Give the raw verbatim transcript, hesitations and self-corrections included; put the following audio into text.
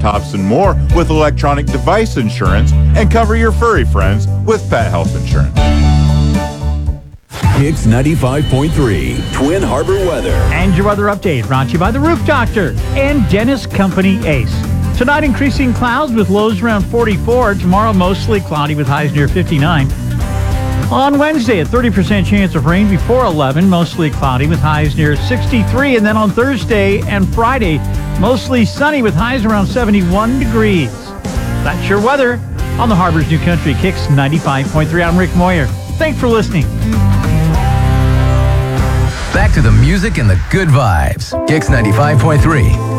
laptops, and more with electronic device insurance, and cover your furry friends with pet health insurance. Kicks ninety-five point three, Twin Harbor weather. And your weather update brought to you by the Roof Doctor and Dennis Company Ace. Tonight, increasing clouds with lows around forty-four. Tomorrow, mostly cloudy with highs near fifty-nine. On Wednesday, a thirty percent chance of rain before eleven, mostly cloudy with highs near sixty-three. And then on Thursday and Friday, mostly sunny with highs around seventy-one degrees. That's your weather on the Harbor's New Country Kicks ninety-five point three. I'm Rick Moyer. Thanks for listening. Back to the music and the good vibes. Kicks ninety-five point three.